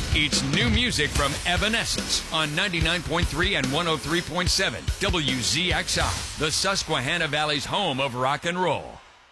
It's new music from Evanescence on 99.3 and 103.7 WZXI, the Susquehanna Valley's home of rock and roll.